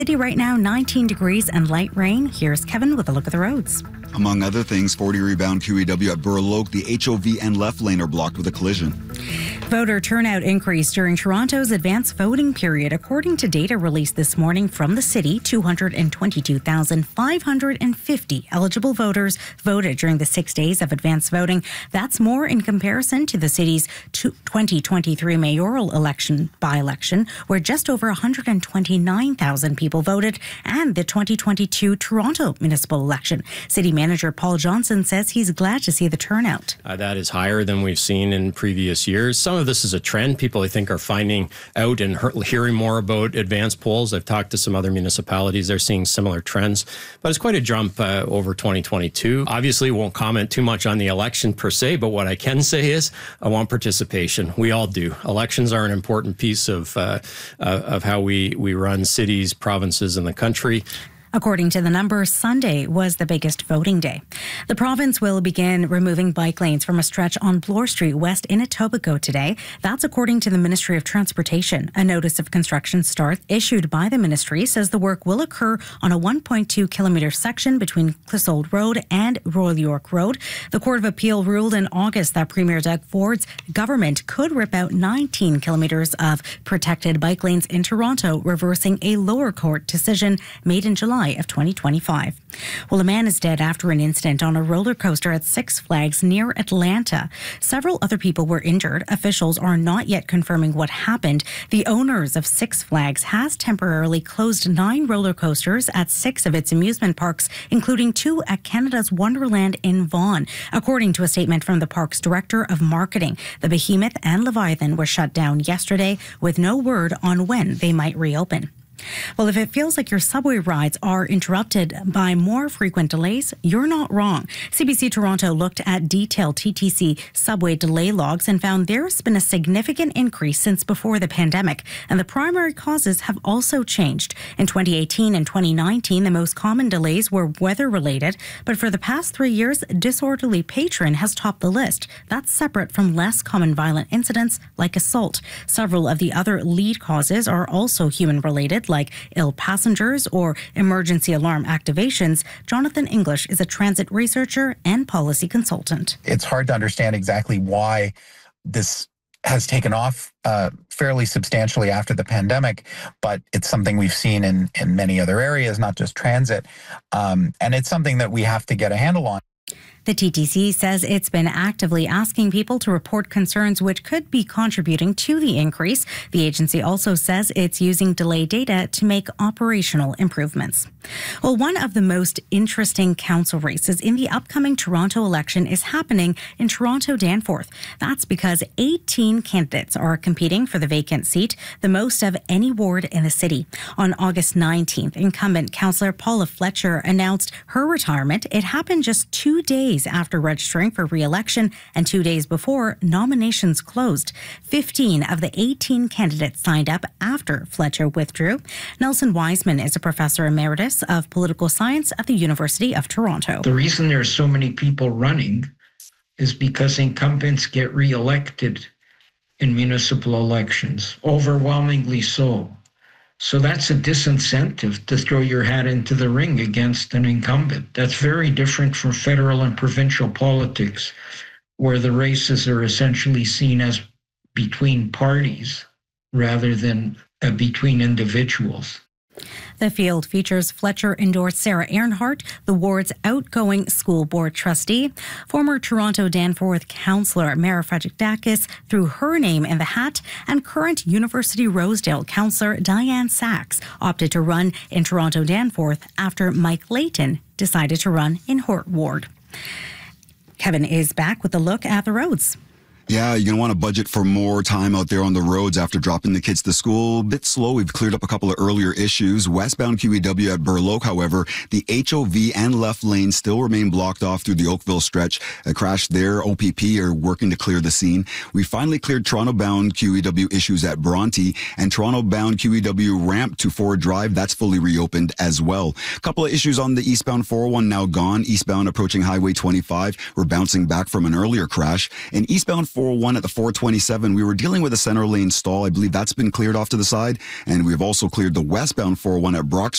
City right now, 19 degrees and light rain. Here's Kevin with a look at the roads. Among other things, 40 rebound QEW at Burloak. The HOV and left lane are blocked with a collision. Voter turnout increased during Toronto's advance voting period. According to data released this morning from the city, 222,550 eligible voters voted during the 6 days of advance voting. That's more in comparison to the city's 2023 mayoral by-election, where just over 129,000 people voted, and the 2022 Toronto municipal election. City Manager Paul Johnson says he's glad to see the turnout. That is higher than we've seen in previous years. Some of this is a trend. People, I think, are finding out and hearing more about advanced polls. I've talked to some other municipalities. They're seeing similar trends. But it's quite a jump over 2022. Obviously, won't comment too much on the election per se, but what I can say is I want participation. We all do. Elections are an important piece of how we run cities, provinces, and the country. According to the numbers, Sunday was the biggest voting day. The province will begin removing bike lanes from a stretch on Bloor Street West in Etobicoke today. That's according to the Ministry of Transportation. A notice of construction start issued by the ministry says the work will occur on a 1.2-kilometre section between Clissold Road and Royal York Road. The Court of Appeal ruled in August that Premier Doug Ford's government could rip out 19 kilometres of protected bike lanes in Toronto, reversing a lower court decision made in July of 2025. Well, a man is dead after an incident on a roller coaster at Six Flags near Atlanta. Several other people were injured. Officials are not yet confirming what happened. The owners of Six Flags has temporarily closed 9 roller coasters at 6 of its amusement parks, including 2 at Canada's Wonderland in Vaughan. According to a statement from the park's director of marketing, the Behemoth and Leviathan were shut down yesterday with no word on when they might reopen. Well, if it feels like your subway rides are interrupted by more frequent delays, you're not wrong. CBC Toronto looked at detailed TTC subway delay logs and found there's been a significant increase since before the pandemic, and the primary causes have also changed. In 2018 and 2019, the most common delays were weather-related, but for the past 3 years, disorderly patron has topped the list. That's separate from less common violent incidents like assault. Several of the other lead causes are also human-related, like ill passengers or emergency alarm activations. Jonathan English is a transit researcher and policy consultant. It's hard to understand exactly why this has taken off fairly substantially after the pandemic, but it's something we've seen in many other areas, not just transit. And it's something that we have to get a handle on. The TTC says it's been actively asking people to report concerns which could be contributing to the increase. The agency also says it's using delay data to make operational improvements. Well, one of the most interesting council races in the upcoming Toronto election is happening in Toronto Danforth. That's because 18 candidates are competing for the vacant seat, the most of any ward in the city. On August 19th, incumbent councillor Paula Fletcher announced her retirement. It happened just 2 days after registering for re-election and 2 days before nominations closed. 15 of the 18 candidates signed up after Fletcher withdrew. Nelson Wiseman is a professor emeritus of political science at the University of Toronto. The reason there are so many people running is because incumbents get re-elected in municipal elections, overwhelmingly so. So that's a disincentive to throw your hat into the ring against an incumbent. That's very different from federal and provincial politics, where the races are essentially seen as between parties rather than between individuals. The field features Fletcher-endorsed Sarah Earnhardt, the ward's outgoing school board trustee. Former Toronto Danforth councillor Mara Frederick-Dacus threw her name in the hat, and current University Rosedale councillor Diane Sachs opted to run in Toronto Danforth after Mike Layton decided to run in Hort Ward. Kevin is back with a look at the roads. Yeah, you're going to want to budget for more time out there on the roads after dropping the kids to school. A bit slow. We've cleared up a couple of earlier issues. Westbound QEW at Burloak, however, the HOV and left lane still remain blocked off through the Oakville stretch. A crash there. OPP are working to clear the scene. We finally cleared Toronto-bound QEW issues at Bronte, and Toronto-bound QEW ramp to Ford Drive. That's fully reopened as well. A couple of issues on the eastbound 401 now gone. Eastbound approaching Highway 25. We're bouncing back from an earlier crash. And eastbound 401 at the 427, we were dealing with a center lane stall. I believe that's been cleared off to the side. And we've also cleared the westbound 401 at Brock Street